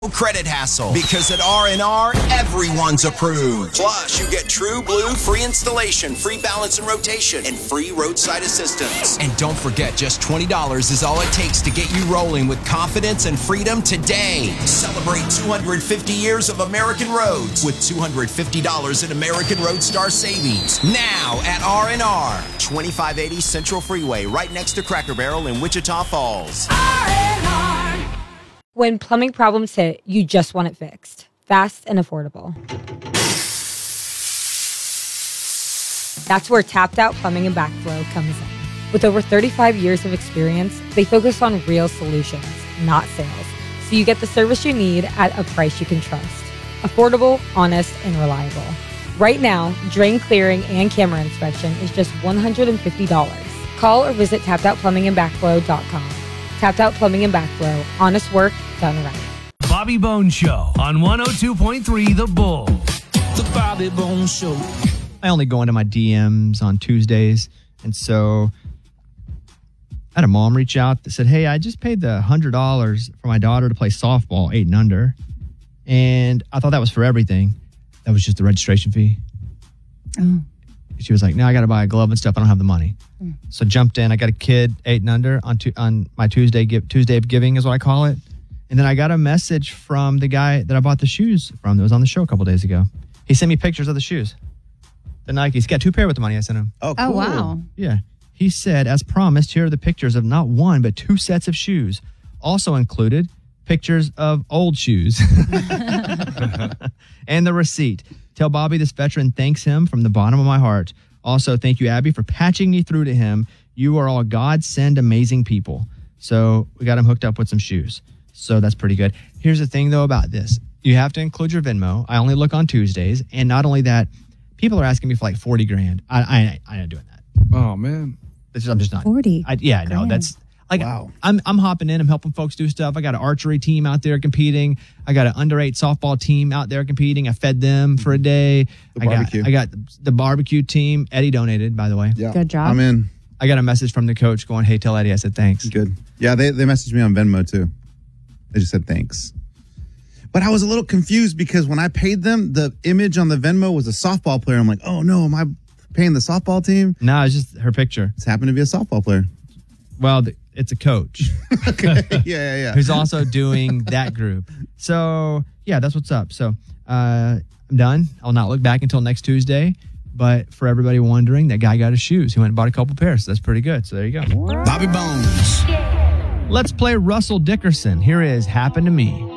credit hassle, because at R&R, everyone's approved. Plus, you get True Blue free installation, free balance and rotation, and free roadside assistance. And don't forget, just $20 is all it takes to get you rolling with confidence and freedom today. Celebrate 250 years of American roads with $250 in American Roadstar savings. Now at R&R, 2580 Central Freeway, right next to Cracker Barrel in Wichita Falls. R&R. When plumbing problems hit, you just want it fixed. Fast and affordable. That's where Tapped Out Plumbing and Backflow comes in. With over 35 years of experience, they focus on real solutions, not sales. So you get the service you need at a price you can trust. Affordable, honest, and reliable. Right now, drain clearing and camera inspection is just $150. Call or visit tappedoutplumbingandbackflow.com. Tapped Out Plumbing and Backflow. Honest work done right. Bobby Bones Show on 102.3 The Bull. The Bobby Bones Show. I only go into my DMs on Tuesdays. And so I had a mom reach out that said, hey, I just paid the $100 for my daughter to play softball 8 and under. And I thought that was for everything. That was just the registration fee. Oh. She was like, no, I got to buy a glove and stuff. I don't have the money. So jumped in. I got a kid 8 and under on my Tuesday of giving is what I call it. And then I got a message from the guy that I bought the shoes from that was on the show a couple days ago. He sent me pictures of the shoes. The Nikes. He got 2 pair with the money I sent him. Oh, cool. Oh, wow. Yeah. He said, as promised, here are the pictures of not 1, but 2 sets of shoes. Also included pictures of old shoes. And the receipt. Tell Bobby this veteran thanks him from the bottom of my heart. Also, thank you, Abby, for patching me through to him. You are all God-send amazing people. So we got him hooked up with some shoes. So that's pretty good. Here's the thing, though, about this. You have to include your Venmo. I only look on Tuesdays. And not only that, people are asking me for like $40,000. I'm not doing that. Oh, man. I'm just not. 40. Yeah, no, that's like, wow. I'm hopping in. I'm helping folks do stuff. I got an archery team out there competing. I got an under-8 softball team out there competing. I fed them for a day. The barbecue. I got the barbecue team. Eddie donated, by the way. Yeah. Good job. I'm in. I got a message from the coach going, hey, tell Eddie I said thanks. Good. Yeah, they messaged me on Venmo, too. They just said thanks. But I was a little confused because when I paid them, the image on the Venmo was a softball player. I'm like, oh, no, am I paying the softball team? No, it's just her picture. It's happened to be a softball player. Well, it's a coach. Okay. Yeah. Who's also doing that group. So, yeah, that's what's up. So, I'm done. I'll not look back until next Tuesday. But for everybody wondering, that guy got his shoes. He went and bought a couple pairs. So that's pretty good. So there you go. Bobby Bones. Let's play Russell Dickerson. Here is Happen to Me.